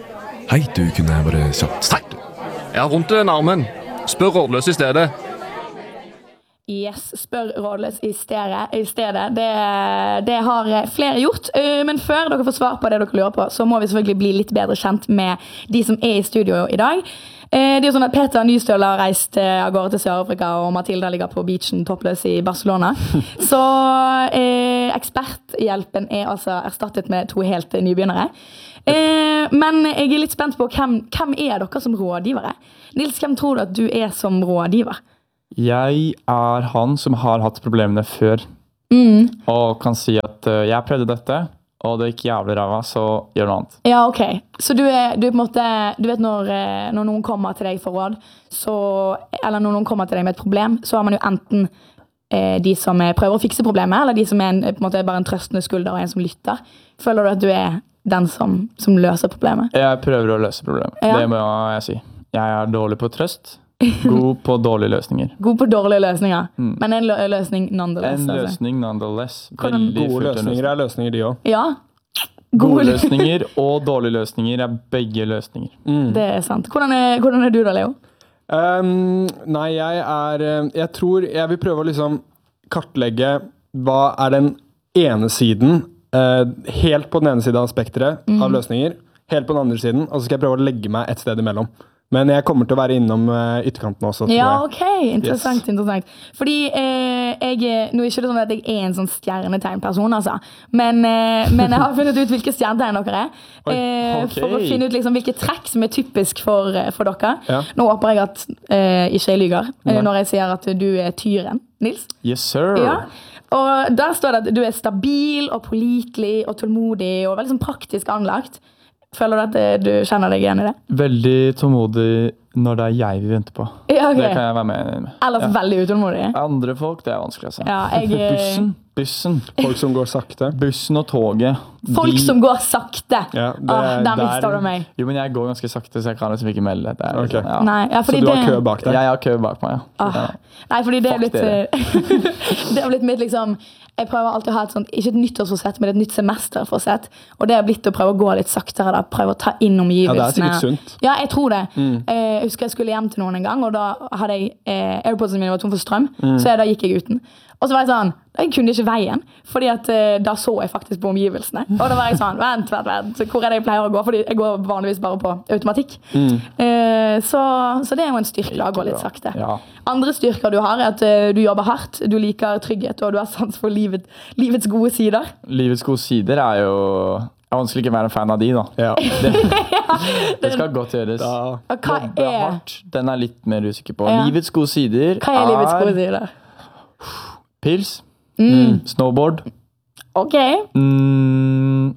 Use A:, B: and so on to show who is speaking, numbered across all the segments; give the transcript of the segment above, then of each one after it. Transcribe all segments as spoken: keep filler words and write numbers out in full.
A: Hei, du kunne bare kjapt start.
B: Jeg har vondt i den armen. Spør rådløs i stedet.
C: Yes, spør rådløs i stedet. I stedet. Det, det har flere gjort, men før dere får svar på det dere lurer på, så må vi selvfølgelig bli litt bedre kjent med de som er i studio i dag. Det er jo sånn at Peter Nystøl har reist av gårde til Sør-Afrika, og Matilda ligger på beachen toppløs i Barcelona. Så eh, eksperthjelpen er altså erstattet med to helt nybegynnere. Eh, men jeg er litt spent på hvem, hvem er dere som rådgivere? Nils, hvem tror du at du er som rådgiver?
D: Jeg er han som har hatt problemene før,
C: mm.
D: og kan si at uh, jeg prøvde dette, og det gikk jævlig ræva, så gjør noe annet.
C: Ja, ok. Så du er, du er på en måte, du vet når, når noen kommer til deg for råd, så, eller når noen kommer til deg med et problem, så har man jo enten eh, de som prøver å fikse problemet, eller de som er en, på en måte bare en trøstende skulder og en som lytter. Føler du at du er den som, som løser problemet?
D: Jeg prøver å løse problemet. Ja. Det må jeg si. Jeg er dårlig på trøst. God på dårlige løsninger. God på dårlige løsninger, mm. men en lø løsning nonetheless. En løsning nonetheless.
E: Gode løsninger er løsninger de også.
C: Ja.
D: Gode, Gode løsninger og dårlige løsninger er begge løsninger.
C: Mm. Det er sant. Hvordan er, hvordan er du da, Leo?
E: Um, nei, jeg er... Jeg tror jeg vil prøve å liksom kartlegge hva er den ene siden, uh, helt på den ene siden av spektret mm. av løsninger, helt på den andre siden, og så skal jeg prøve å legge meg et sted imellom. Men jeg kommer til å være innom uh, ytterkanten også.
C: Ja, ok. Interessant, yes. interessant. Fordi eh, jeg, nå er ikke det sånn at jeg er en sånn stjernetegnperson, altså. Men, eh, men jeg har funnet ut hvilke stjernetegn dere er. Eh, okay. For å finne ut liksom, hvilke trekk som er typisk for, for dere. Ja. Nå håper jeg at eh, ikke jeg lyger, ja. når jeg sier at du er tyren, Nils.
D: Yes, sir.
C: Ja. Og der står det at du er stabil og pålitelig og tålmodig og veldig sånn praktisk anlagt. Føler du at du kjenner deg igjen i det?
D: Veldig tålmodig når det er jeg vi venter på.
C: Ja, okay.
D: Det kan jeg være med med.
C: Ellers ja. veldig utålmodig.
D: Andre folk, det er vanskelig å si.
C: Ja, jeg...
D: Bussen, bussen.
E: Folk som går sakte.
D: Bussen og toget.
C: Folk de... som går sakte.
E: Ja, det,
C: Åh, der mister du meg.
D: Jo, men jeg går ganske sakte, så jeg kan liksom ikke melde det.
E: Okay.
D: Liksom, ja.
C: Nei, ja,
E: så du
C: det...
E: har kø bak deg?
D: Jeg har kø bak meg, ja.
C: Åh. ja. Nei, fordi det er blitt... det har blitt mitt liksom... Jeg prøver alltid å ha et sånt, ikke et nyttårsforsett, men et nytt semesterforsett. Og det har blitt å prøve å gå litt saktere, da. Prøve å ta inn omgivelsene.
E: Ja, det er sikkert sunt.
C: Ja, jeg tror det. Mm. Eh, jeg husker jeg skulle hjem til noen en gang, og da hadde jeg, eh, AirPodsene mine var tom for strøm, mm. så jeg, da gikk jeg uten. Og så var jeg sånn, jeg kunne ikke veien, fordi at uh, da så jeg faktisk på omgivelsene. Og da var jeg sånn, vent, vent, vent, så hvor er det jeg pleier å gå? Fordi jeg går vanligvis bare på automatikk. Mm. Uh, så, så det er jo en styrke å gå litt sakte.
D: Ja.
C: Andre styrker du har er at uh, du jobber hardt, du liker trygghet, og du har sans for livet, livets gode sider.
D: Livets gode sider er jo... Jeg er vanskelig ikke være en fan av de, da. Ja. Det, ja, det skal godt gjøres.
C: Ja.
D: Jobbe hardt, den er litt mer usikker på. Ja. Livets gode sider er...
C: Hva er livets gode sider?
D: Pils. Mm. Snowboard.
C: Ok.
D: Mm.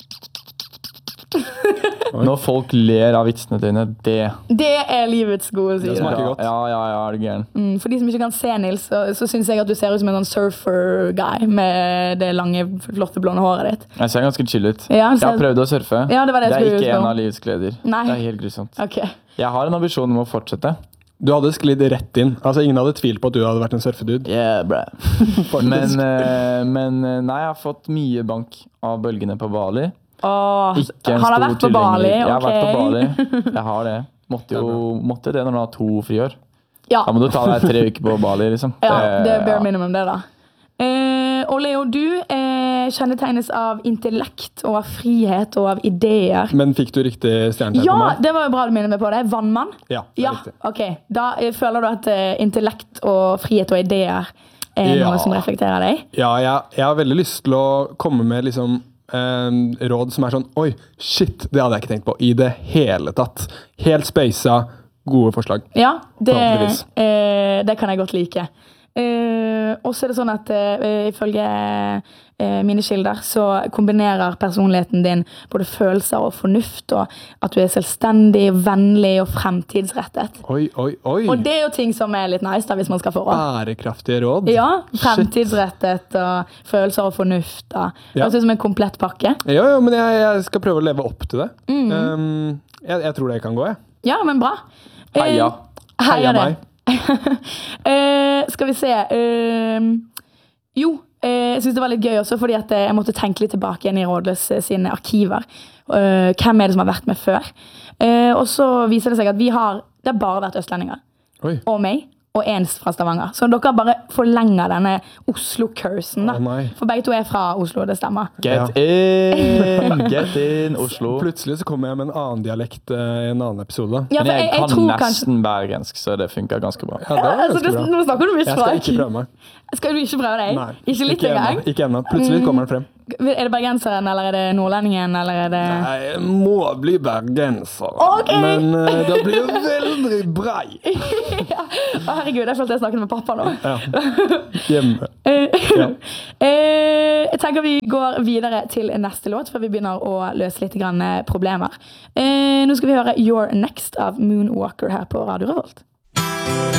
D: Når folk ler av vitsene dine, det...
C: Det er livets gode sider.
E: Det smaker godt.
D: Ja, ja, ja, er det gæren.
C: Mm, for de som ikke kan se Nils, så, så synes jeg at du ser ut som en sånn surfer-guy med det lange, flotte, blonde håret ditt.
D: Jeg ser ganske chill ut.
C: Ja,
D: jeg har prøvd å surfe.
C: Ja, det, var det,
D: det er ikke en av livets gleder. Nei. Det er helt grusomt.
C: Okay.
D: Jeg har en ambisjon om å fortsette.
E: Du hadde sklidd rett inn. Altså, ingen hadde tvilt på at du hadde vært en surfedude.
D: Yeah, bro. men, uh, men nei, jeg har fått mye bank av bølgene på Bali.
C: Åh, han har vært på Bali, ok.
D: Jeg har vært på Bali. Jeg har det. Måtte jo måtte det når du har to friår.
C: Ja.
D: Da må du ta deg tre uker på Bali, liksom.
C: Ja, det er bare minimum det da. Uh, og Leo, du uh, kjennetegnes av intellekt og av frihet og av ideer.
E: Men fikk du riktig stjernetegn
C: ja,
E: på meg?
C: Ja, det var jo bra du minner meg på det. Vannmann?
E: Ja, det er
C: ja,
E: riktig.
C: Ok, da uh, føler du at uh, intellekt og frihet og ideer er ja. noe som reflekterer deg?
E: Ja, jeg, jeg har veldig lyst til å komme med liksom um, råd som er sånn, oi, shit, det hadde jeg ikke tenkt på i det hele tatt. Helt spacet, gode forslag.
C: Ja, det, uh, det kan jeg godt like. Uh, og så er det sånn at uh, ifølge uh, mine kilder så kombinerer personligheten din både følelser og fornuft, og at du er selvstendig, vennlig og fremtidsrettet.
E: Oi, oi, oi.
C: Og det er jo ting som er litt nice da, hvis man skal få råd.
E: Bærekraftige råd.
C: Ja, fremtidsrettet og følelser og fornuft. Da. Ja. Det er som en komplett pakke.
E: Ja, ja, men jeg, jeg skal prøve å leve opp til det. Mm. Um, jeg, jeg tror det kan gå, jeg.
C: Ja, men bra.
D: Heia.
C: Uh, heia, heia meg. uh, skal vi se uh, jo, eh, jeg synes det var litt gøy også, fordi at jeg måtte tenke litt tilbake igjen i Rådløs sine arkiver. Uh, hvem er det som har vært med før? Uh, og så viser det seg at vi har, det har bare vært østlendinger.
E: Oi.
C: Og meg. Og en fra Stavanger. Så dere bare forlenger denne Oslo-cursen da.
E: Å,
C: For begge to er fra Oslo, det stemmer.
D: Get in, get in, Oslo.
E: Plutselig så kommer jeg med en annen dialekt uh, i en annen episode.
C: Ja,
D: Men jeg,
C: jeg, jeg
D: kan
C: tror
D: nesten
C: kanskje...
D: bergensk, så det funker ganske bra.
E: Ja, det var
C: altså,
E: ganske
C: det,
E: bra.
C: nå snakker du mye
E: Jeg skal
C: språk.
E: ikke prøve meg.
C: Skal du ikke prøve deg?
E: Nei,
C: ikke litt
E: ikke
C: engang?
E: ennå, ikke ennå. Plutselig kommer den frem.
C: Er det bergenseren, eller er det nordlendingen, eller er det...
E: Nei, jeg må bli bergenser.
C: Ok.
E: Men uh, det blir veldig brei.
C: ja. Å, herregud, jeg følte jeg snakket med pappa nå.
E: Ja. Hjemme.
C: ja. eh, jeg tenker vi går videre til neste låt, før vi begynner å løse litt grann problemer. Eh, nå skal vi høre You're Next av Moonwalker her på Radio Revolt.